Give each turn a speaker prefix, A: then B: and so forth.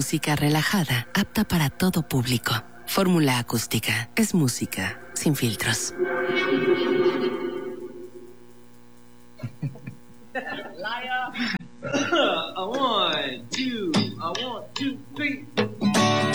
A: música relajada, apta para todo público. Fórmula Acústica es música sin filtros.
B: A 1,